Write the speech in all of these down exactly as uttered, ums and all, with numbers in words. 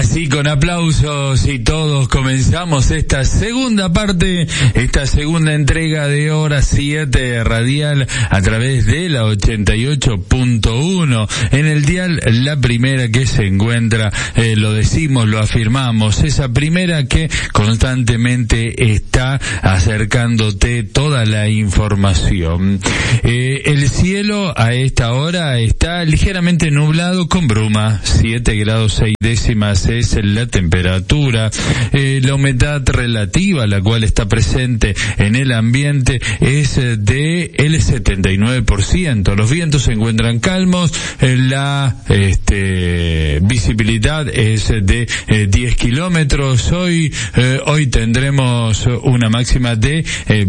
Así con aplausos y todos comenzamos esta segunda parte, esta segunda entrega de Hora siete Radial a través de la ochenta y ocho punto uno. En el dial, la primera que se encuentra, eh, lo decimos, lo afirmamos, esa primera que constantemente está acercándote toda la información. Eh, el cielo a esta hora está ligeramente nublado con bruma, siete grados seis décimas es la temperatura. Eh, la humedad relativa, la cual está presente en el ambiente, es de el setenta y nueve por ciento. Los vientos se encuentran calmos, eh, la este, visibilidad es de eh, diez kilómetros. Hoy, eh, hoy tendremos una máxima de eh,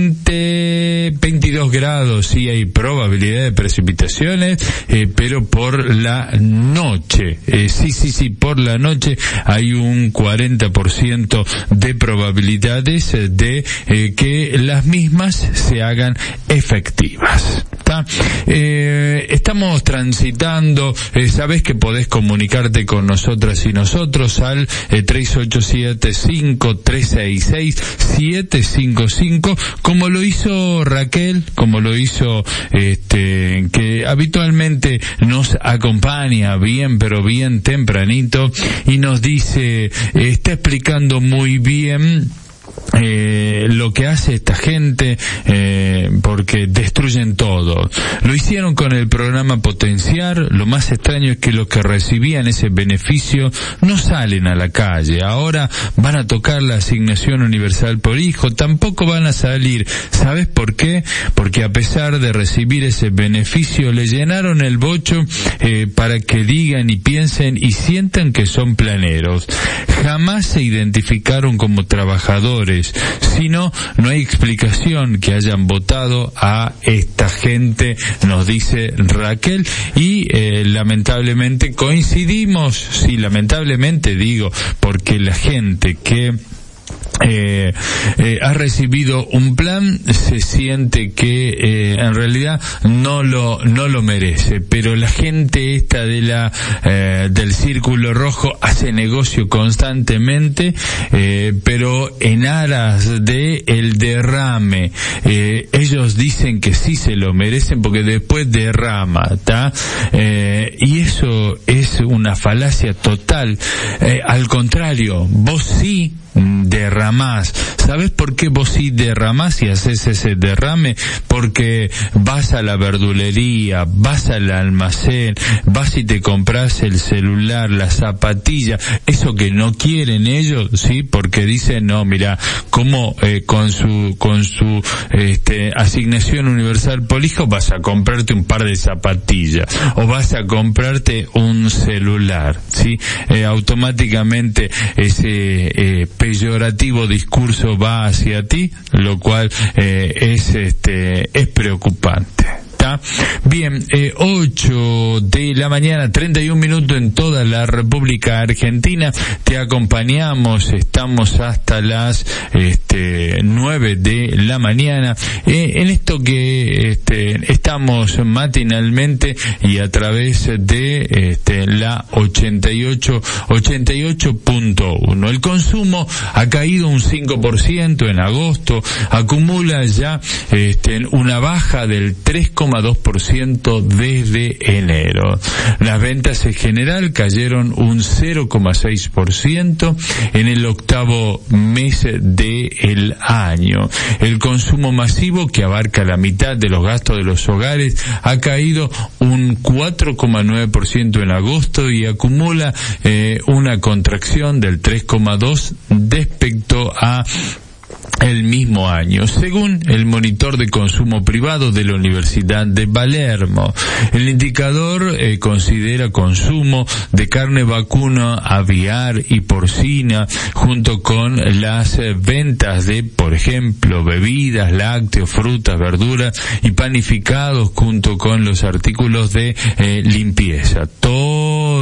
veinte, veintidós grados y hay probabilidad de precipitaciones, eh, pero por la noche, eh, sí, sí, sí, por la noche hay un cuarenta por ciento de probabilidades de eh, que las mismas se hagan efectivas. ¿Tá? Eh, estamos transitando, eh, sabes que podés comunicarte con nosotras y nosotros al eh, tres ocho siete cinco tres seis seis siete cinco cinco, como lo hizo Raquel, como lo hizo este que habitualmente nos acompaña bien, pero bien tempranito, y nos dice, está explicando muy bien Eh, lo que hace esta gente, eh, porque destruyen todo. Lo hicieron con el programa Potenciar. Lo más extraño es que los que recibían ese beneficio no salen a la calle. Ahora van a tocar la asignación universal por hijo, tampoco van a salir. ¿Sabes por qué? Porque a pesar de recibir ese beneficio, le llenaron el bocho eh, para que digan y piensen y sientan que son planeros. Jamás se identificaron como trabajadores. Si no, no hay explicación que hayan votado a esta gente, nos dice Raquel, y eh, lamentablemente coincidimos, sí, lamentablemente digo, porque la gente que Eh, eh, ha recibido un plan se siente que eh, en realidad no lo no lo merece, pero la gente esta de la eh, del Círculo Rojo hace negocio constantemente, eh, pero en aras de el derrame. Eh, ellos dicen que sí se lo merecen porque después derrama, ¿tá? Eh, y eso es una falacia total. Eh, al contrario, vos sí derramás. ¿Sabes por qué vos sí derramás y haces ese derrame? Porque vas a la verdulería, vas al almacén, vas y te compras el celular, la zapatilla, eso que no quieren ellos, sí, porque dicen, no, mira, cómo eh, con su con su este asignación universal por hijo vas a comprarte un par de zapatillas o vas a comprarte un celular, sí, eh, automáticamente ese eh, peyorativo discurso va hacia ti, lo cual eh, es este es preocupante. ¿Tá? Bien, eh, ocho de la mañana, treinta y un minutos en toda la República Argentina. Te acompañamos, estamos hasta las este nueve de la mañana. Eh, en esto que este estamos matinalmente y a través de este la ochenta y ocho punto uno. El consumo ha caído un cinco por ciento en agosto, acumula ya este una baja del tres coma dos por ciento desde enero. Las ventas en general cayeron un cero coma seis por ciento en el octavo mes del año. El consumo masivo, que abarca la mitad de los gastos de los hogares, ha caído un cuatro coma nueve por ciento en agosto y acumula eh, una contracción del tres coma dos por ciento respecto a el mismo año, según el monitor de consumo privado de la Universidad de Palermo. El indicador eh, considera consumo de carne vacuna, aviar y porcina, junto con las eh, ventas de, por ejemplo, bebidas, lácteos, frutas, verduras y panificados, junto con los artículos de eh, limpieza. Todo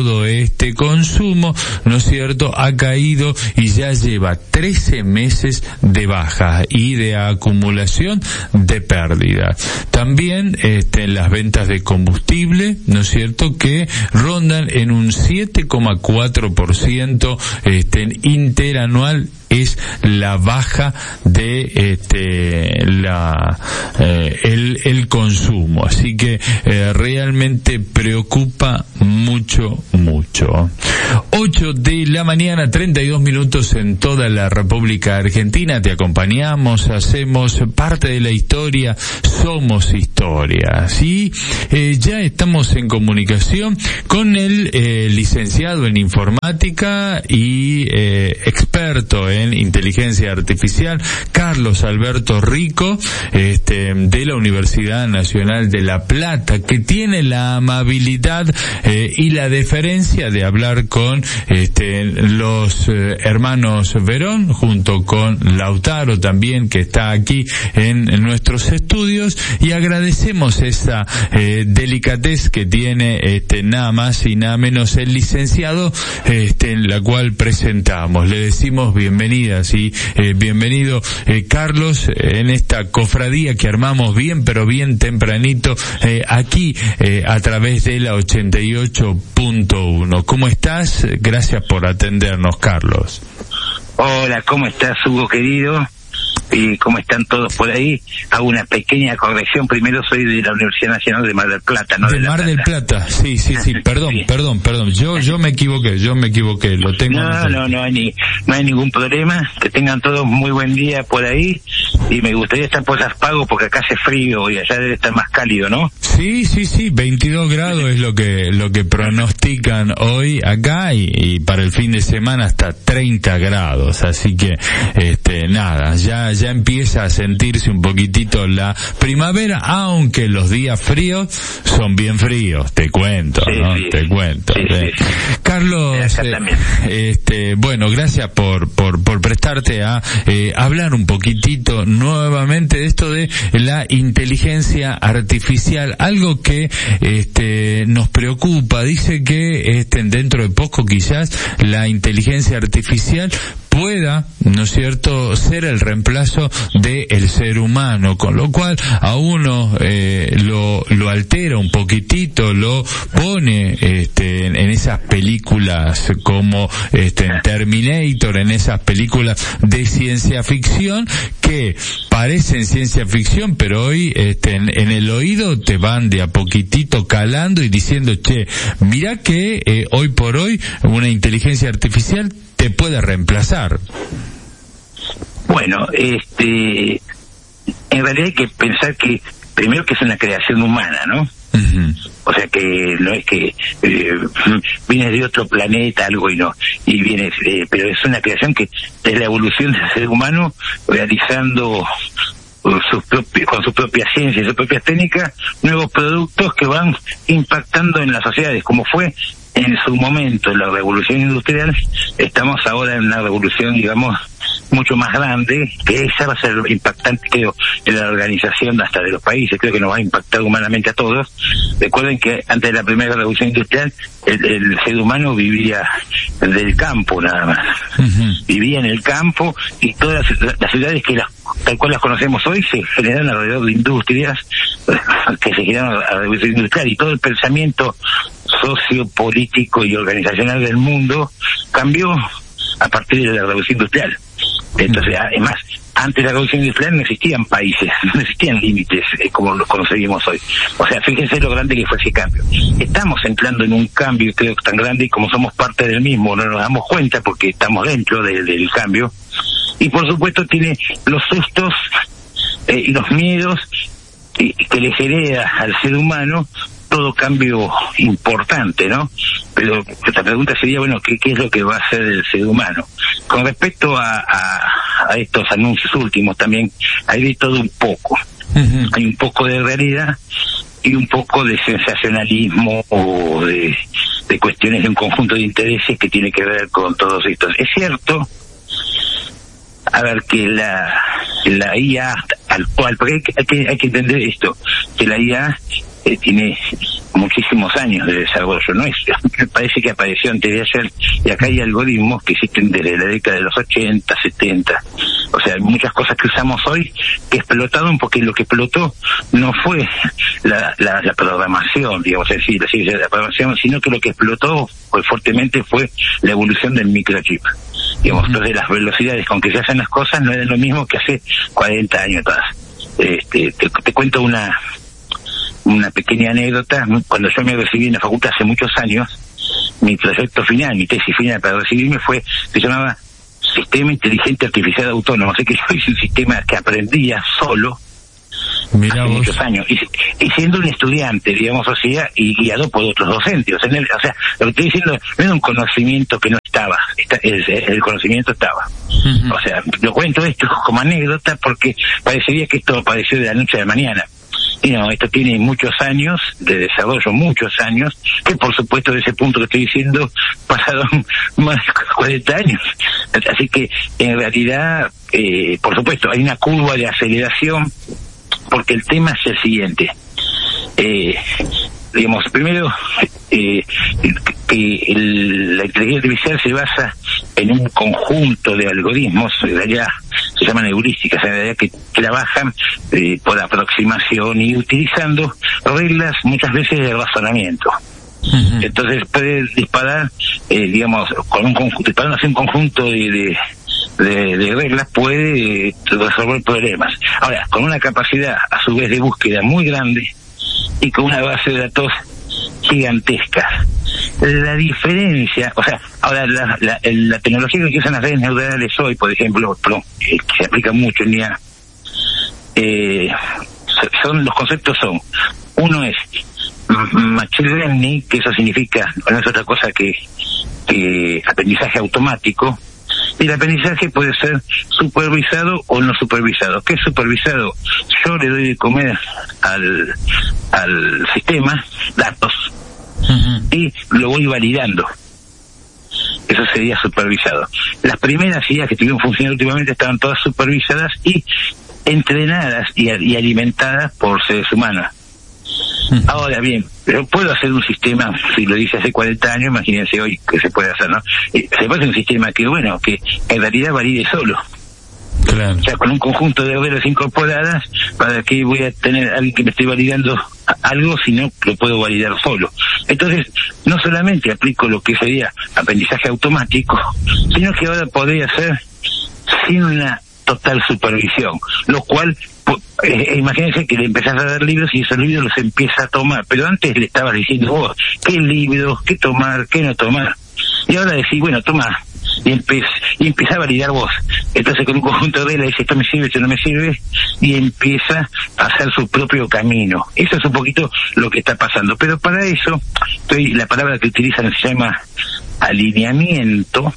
todo este consumo, ¿no es cierto?, ha caído y ya lleva trece meses de baja y de acumulación de pérdida. También este, las ventas de combustible, ¿no es cierto?, que rondan en un siete coma cuatro por ciento este, interanual. Es la baja de este la eh, el el consumo, así que eh, realmente preocupa mucho mucho. ocho de la mañana, treinta y dos minutos en toda la República Argentina. Te acompañamos, hacemos parte de la historia, somos historia, ¿sí? Eh, ya estamos en comunicación con el eh, licenciado en informática y eh, experto en inteligencia artificial, Carlos Alberto Rico, este, de la Universidad Nacional de La Plata, que tiene la amabilidad eh, y la deferencia de hablar con este, los eh, hermanos Verón, junto con Lautaro también, que está aquí en, en nuestros estudios, y agradecemos esa eh, delicadez que tiene este, nada más y nada menos el licenciado, este, en la cual presentamos. Le decimos bienvenida. Sí, eh, bienvenido eh, Carlos, eh, en esta cofradía que armamos bien, pero bien tempranito, eh, aquí eh, a través de la ochenta y ocho punto uno. ¿Cómo estás? Gracias por atendernos, Carlos. Hola, ¿cómo estás, Hugo querido? ¿Y cómo están todos por ahí? Hago una pequeña corrección. Primero, soy de la Universidad Nacional de Mar del Plata, ¿no? De, de Mar Plata. del Plata, sí, sí, sí, perdón, sí. perdón, perdón. Yo yo me equivoqué, yo me equivoqué, lo tengo. No, no, no hay, ni, no hay ningún problema. Que tengan todos muy buen día por ahí. Y me gustaría estar por las Pago porque acá hace frío y allá debe estar más cálido, ¿no? Sí, sí, sí, veintidós grados es lo que lo que pronostican hoy acá y, y para el fin de semana hasta treinta grados. Así que, este, nada, ya ya empieza a sentirse un poquitito la primavera, aunque los días fríos son bien fríos, te cuento, sí, ¿no? Sí, te cuento. Sí, ¿eh? sí. Carlos, eh, este, bueno, gracias por por por prestarte a eh, hablar un poquitito nuevamente de esto de la inteligencia artificial, algo que este nos preocupa. Dice que este dentro de poco quizás la inteligencia artificial pueda, ¿no es cierto?, ser el reemplazo del ser humano, con lo cual a uno eh, lo lo altera un poquitito, lo pone este en, en esas películas como este en Terminator, en esas películas de ciencia ficción que parecen ciencia ficción, pero hoy este en, en el oído te van de a poquitito calando y diciendo, che, mira que eh, hoy por hoy una inteligencia artificial te puede reemplazar. Bueno, este, en realidad hay que pensar que primero que es una creación humana, ¿no? Uh-huh. O sea que no es que eh, viene de otro planeta algo y no y viene, eh, pero es una creación que es la evolución del ser humano realizando sus propios, con su propia ciencia y sus propias técnicas, nuevos productos que van impactando en las sociedades, como fue en su momento la revolución industrial. Estamos ahora en una revolución, digamos, mucho más grande, que esa va a ser impactante, creo, en la organización hasta de los países. Creo que nos va a impactar humanamente a todos. Recuerden que antes de la primera revolución industrial el, el ser humano vivía del campo nada más. Uh-huh. Vivía en el campo y todas las, las ciudades que las, tal cual las conocemos hoy se generan alrededor de industrias que se generaron a la revolución industrial, y todo el pensamiento sociopolítico y organizacional del mundo cambió a partir de la revolución industrial. Entonces, además, antes de la revolución industrial no existían países, no existían límites eh, como los conocemos hoy. O sea, fíjense lo grande que fue ese cambio. Estamos entrando en un cambio, creo que tan grande, y como somos parte del mismo, no nos damos cuenta porque estamos dentro de, del cambio. Y por supuesto tiene los sustos eh, y los miedos eh, que les hereda al ser humano todo cambio importante, ¿no? Pero la pregunta sería, bueno, ¿qué, qué es lo que va a hacer el ser humano? Con respecto a, a, a estos anuncios últimos también, hay de todo un poco. Uh-huh. Hay un poco de realidad y un poco de sensacionalismo o de, de cuestiones de un conjunto de intereses que tiene que ver con todos estos. Es cierto, a ver, que la, la I A actual, porque hay que, hay que, hay que entender esto, que la I A eh, tiene muchísimos años de desarrollo, ¿no? Es, me parece que apareció antes de ayer, y acá hay algoritmos que existen desde la década de los ochenta, setenta. O sea, hay muchas cosas que usamos hoy que explotaron, porque lo que explotó no fue la, la, la programación, digamos, es decir, la ciencia de la programación, sino que lo que explotó fue fuertemente fue la evolución del microchip. Digamos, entonces las velocidades con que se hacen las cosas no eran lo mismo que hace cuarenta años atrás. Este, te, te cuento una una pequeña anécdota. Cuando yo me recibí en la facultad hace muchos años, mi proyecto final, mi tesis final para recibirme fue, se llamaba Sistema Inteligente Artificial Autónomo. Así que yo hice un sistema que aprendía solo. Mirá hace vos. Muchos años, y, y siendo un estudiante, digamos, o sea, y guiado por otros docentes. O sea, en el, o sea, lo que estoy diciendo no era un conocimiento que no estaba, está, el, el conocimiento estaba. Uh-huh. O sea, lo cuento esto como anécdota porque parecería que esto apareció de la noche a la mañana. Y no, esto tiene muchos años de desarrollo, muchos años, que por supuesto de ese punto que estoy diciendo pasaron más de cuarenta años. Así que en realidad, eh, por supuesto, hay una curva de aceleración, porque el tema es el siguiente. Eh, digamos, primero, eh, que el, la inteligencia artificial se basa en un conjunto de algoritmos, en realidad se llaman heurísticas, en realidad que trabajan eh, por aproximación y utilizando reglas muchas veces de razonamiento. Uh-huh. Entonces puede disparar, eh, digamos, con un conjunto, disparando así un conjunto de, de De, de reglas puede eh, resolver problemas. Ahora, con una capacidad a su vez de búsqueda muy grande y con una base de datos gigantesca. La diferencia, o sea, ahora la, la, la tecnología que usan las redes neuronales hoy, por ejemplo, perdón, eh, que se aplica mucho en I A, eh, son, los conceptos son, uno es machine learning, que eso significa, no es otra cosa que, que aprendizaje automático. Y el aprendizaje puede ser supervisado o no supervisado. ¿Qué es supervisado? Yo le doy de comer al, al sistema datos uh-huh. y lo voy validando. Eso sería supervisado. Las primeras ideas que estuvieron funcionando últimamente estaban todas supervisadas y entrenadas y, y alimentadas por seres humanos. Ahora bien, pero puedo hacer un sistema, si lo dice hace cuarenta años, imagínense hoy que se puede hacer, ¿no? Eh, se puede hacer un sistema que, bueno, que en realidad valide solo. Claro. O sea, con un conjunto de reglas incorporadas, ¿para qué voy a tener a alguien que me esté validando algo si no lo puedo validar solo? Entonces, no solamente aplico lo que sería aprendizaje automático, sino que ahora podría hacer sin una total supervisión, lo cual Eh, imagínense que le empezás a dar libros y esos libros los empieza a tomar, pero antes le estabas diciendo vos qué libros, qué tomar, qué no tomar, y ahora decís, bueno, toma, y empieza y empieza a validar vos. Entonces con un conjunto de reglas dice, esto me sirve, esto no me sirve, y empieza a hacer su propio camino. Eso es un poquito lo que está pasando, pero para eso, estoy, la palabra que utilizan se llama alineamiento.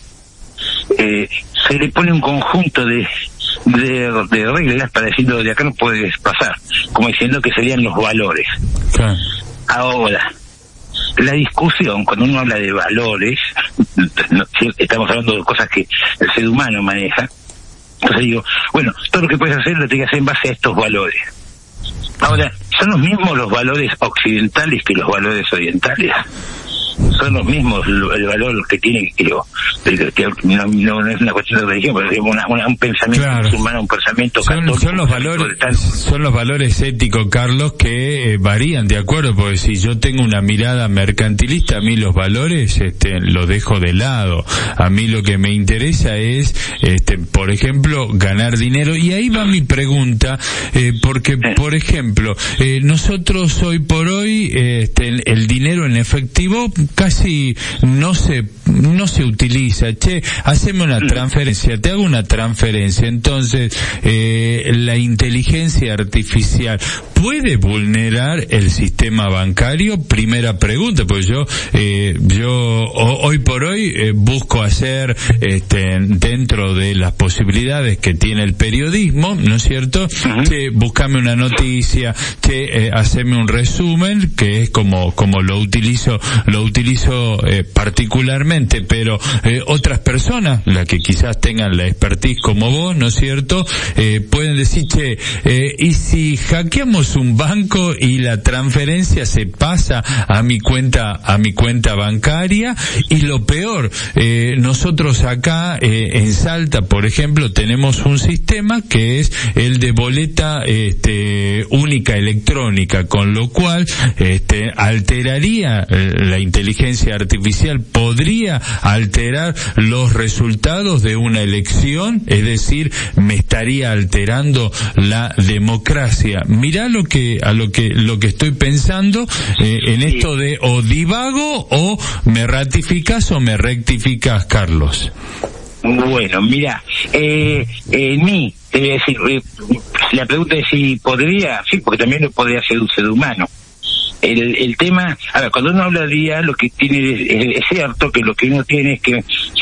Eh, se le pone un conjunto de De, de reglas para decirlo, de acá no puedes pasar, como diciendo que serían los valores. Sí. Ahora, la discusión, cuando uno habla de valores, no, estamos hablando de cosas que el ser humano maneja. Entonces digo, bueno, todo lo que puedes hacer lo tienes que hacer en base a estos valores. Ahora, ¿son los mismos los valores occidentales que los valores orientales? Son los mismos el valor que tiene, que, que, que no, no, no es una cuestión de religión, pero es una, una, un pensamiento claro. humano, un pensamiento son, católico. Son los valores, son los valores éticos, Carlos, que eh, varían de acuerdo, porque si yo tengo una mirada mercantilista, a mí los valores este, los dejo de lado. A mí lo que me interesa es, este, por ejemplo, ganar dinero. Y ahí va mi pregunta, eh, porque, eh. por ejemplo, eh, nosotros hoy por hoy, eh, este, el, el dinero en efectivo casi no se no se utiliza. Che, haceme una transferencia, te hago una transferencia. Entonces, eh, la inteligencia artificial puede vulnerar el sistema bancario. Primera pregunta, pues yo eh, yo o, hoy por hoy eh, busco hacer este dentro de las posibilidades que tiene el periodismo, ¿no es cierto? Uh-huh. Che, buscame una noticia, che, eh, haceme un resumen, que es como como lo utilizo lo utilizo eh, particularmente obviamente, pero eh, otras personas, las que quizás tengan la expertise como vos, ¿no es cierto?, eh, pueden decir, che, eh, ¿y si hackeamos un banco y la transferencia se pasa a mi cuenta, a mi cuenta bancaria? Y lo peor, eh, nosotros acá eh, en Salta, por ejemplo, tenemos un sistema que es el de boleta este, única electrónica, con lo cual este, alteraría eh, la inteligencia artificial, podría alterar los resultados de una elección, es decir, me estaría alterando la democracia. Mirá lo que a lo que lo que estoy pensando eh, en esto de o divago o me ratificas o me rectificas, Carlos. Bueno, mira, eh, en mí, te voy a decir, eh, la pregunta es si podría, sí, porque también lo podría hacer un ser humano. El, el tema, a ver, cuando uno habla de I A, lo que tiene es, es cierto que lo que uno tiene es que